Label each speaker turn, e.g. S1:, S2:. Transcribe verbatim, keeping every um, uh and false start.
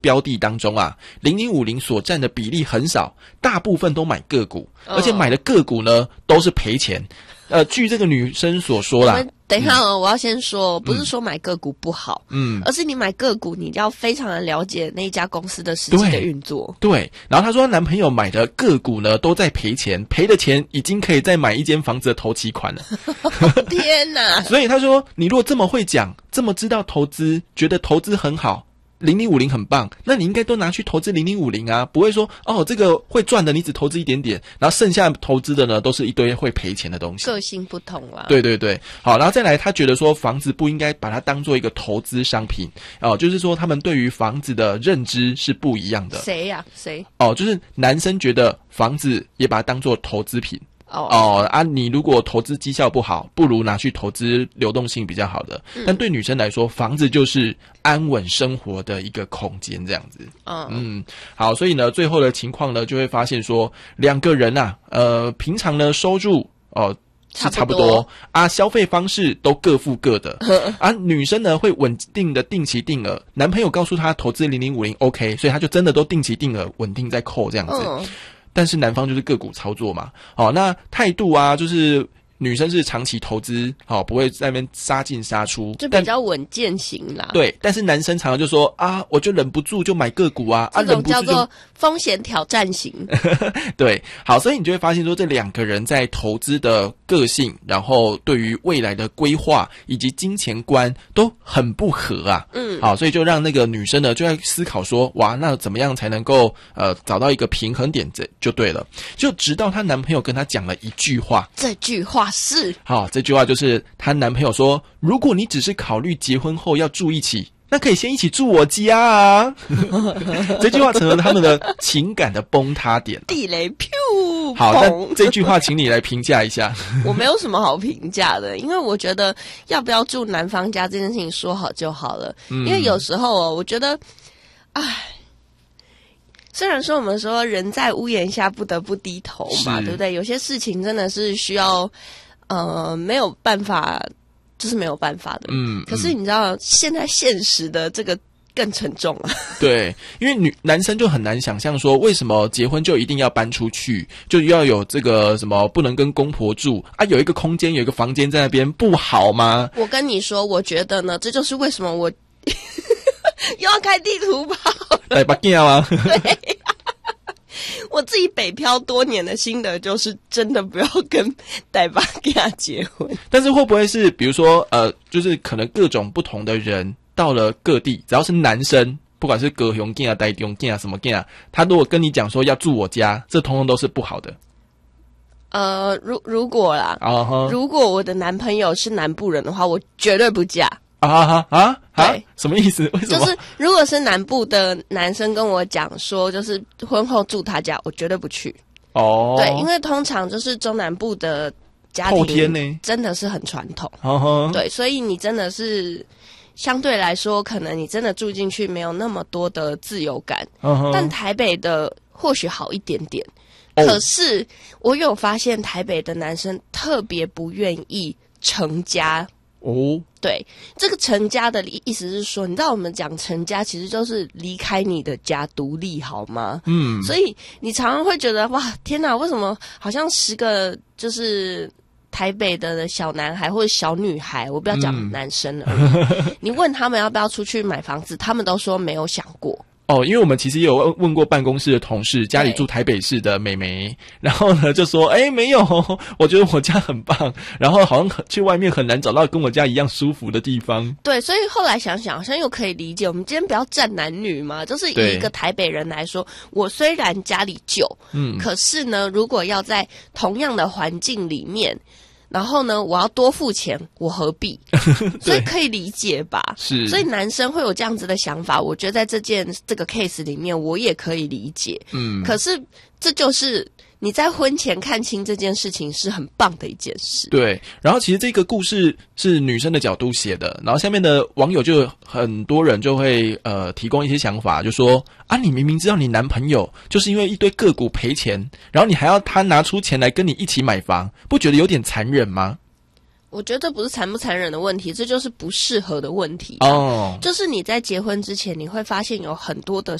S1: 标的当中啊，零零五零所占的比例很少，大部分都买个股，而且买的个股呢都是赔钱。呃，据这个女生所说啦，
S2: 等一下哦，嗯、我要先说，不是说买个股不好，嗯，而是你买个股，你要非常的了解那一家公司的实际的运作。
S1: 对，对然后她说，她男朋友买的个股呢都在赔钱，赔的钱已经可以再买一间房子的头期款了。
S2: 天哪！
S1: 所以她说，你如果这么会讲，这么知道投资，觉得投资很好。零零五零很棒，那你应该都拿去投资零零五零啊，不会说哦这个会赚的你只投资一点点，然后剩下投资的呢都是一堆会赔钱的东西。
S2: 个性不同啦。
S1: 对对对，好，然后再来，他觉得说房子不应该把它当做一个投资商品哦，就是说他们对于房子的认知是不一样的。
S2: 谁呀、啊？谁？
S1: 哦，就是男生觉得房子也把它当做投资品。
S2: 哦、
S1: oh. 哦啊！你如果投资绩效不好，不如拿去投资流动性比较好的。嗯、但对女生来说，房子就是安稳生活的一个空间，这样子。
S2: 嗯
S1: 嗯，好，所以呢，最后的情况呢，就会发现说，两个人啊，呃，平常呢收入哦、呃、是差不多, 差不多啊，消费方式都各付各的啊。女生呢会稳定的定期定额，男朋友告诉她投资零零五零 OK， 所以她就真的都定期定额稳定在扣这样子。嗯但是男方就是个股操作嘛，好，那态度啊，就是女生是长期投资，好，不会在那边杀进杀出，
S2: 就比较稳健型啦。
S1: 对，但是男生常常就说啊，我就忍不住就买个股啊，啊，
S2: 这种叫做风险挑战型。
S1: 对，好，所以你就会发现说，这两个人在投资的个性，然后对于未来的规划以及金钱观都很不合啊。嗯，好，所以就让那个女生呢就在思考说，哇，那怎么样才能够呃找到一个平衡点，这就对了。就直到她男朋友跟她讲了一句话，
S2: 这句话是
S1: 好，这句话就是她男朋友说，如果你只是考虑结婚后要住一起，那可以先一起住我家啊。这句话成了他们的情感的崩塌点。
S2: 地雷噗！
S1: 好，那这句话请你来评价一下。
S2: 我没有什么好评价的，因为我觉得要不要住男方家这件事情说好就好了。嗯、因为有时候哦，我觉得，唉。虽然说我们说人在屋檐下不得不低头嘛，对不对？有些事情真的是需要，呃，没有办法，就是没有办法的。嗯。可是你知道，现在现实的这个更沉重啊。
S1: 对，因为女男生就很难想象说，为什么结婚就一定要搬出去，就要有这个什么不能跟公婆住啊？有一个空间，有一个房间在那边，不好吗？
S2: 我跟你说，我觉得呢，这就是为什么我。又要开地图炮
S1: 来把劲啊！
S2: 对，我自己北漂多年的心得就是，真的不要跟台巴吉亚结婚。
S1: 但是会不会是，比如说，呃，就是可能各种不同的人到了各地，只要是男生，不管是高雄吉啊、台中吉啊、什么吉啊，他如果跟你讲说要住我家，这通通都是不好的。
S2: 呃，如如果啦， uh-huh. 如果我的男朋友是南部人的话，我绝对不嫁。
S1: 啊哈啊啊！什么意思？为什么？
S2: 就是如果是南部的男生跟我讲说，就是婚后住他家，我绝对不去。
S1: 哦，
S2: 对，因为通常就是中南部的家庭真的是很传统。
S1: 哦，
S2: 对，所以你真的是相对来说，可能你真的住进去没有那么多的自由感。哦，但台北的或许好一点点。哦，可是我有发现台北的男生特别不愿意成家。
S1: 哦，
S2: 对，这个成家的意思是说，你知道我们讲成家其实就是离开你的家独立，好吗？嗯，所以你常常会觉得哇，天哪，为什么好像十个就是台北的小男孩或者小女孩，我不要讲男生了，嗯、你问他们要不要出去买房子，他们都说没有想过。
S1: 哦，因为我们其实也有问过办公室的同事，家里住台北市的妹妹，然后呢就说，哎，没有，我觉得我家很棒，然后好像去外面很难找到跟我家一样舒服的地方。
S2: 对，所以后来想想，好像又可以理解。我们今天不要站男女嘛，就是以一个台北人来说，我虽然家里旧，嗯，可是呢，如果要在同样的环境里面。然后呢，我要多付钱，我何必？所以可以理解吧？
S1: 是，
S2: 所以男生会有这样子的想法，我觉得在这件这个 case 里面，我也可以理解。嗯，可是这就是你在婚前看清这件事情是很棒的一件事。
S1: 对，然后其实这个故事是女生的角度写的，然后下面的网友就很多人就会呃提供一些想法，就说啊，你明明知道你男朋友就是因为一堆个股赔钱，然后你还要他拿出钱来跟你一起买房，不觉得有点残忍吗？
S2: 我觉得这不是残不残忍的问题，这就是不适合的问题
S1: 哦。
S2: 就是你在结婚之前，你会发现有很多的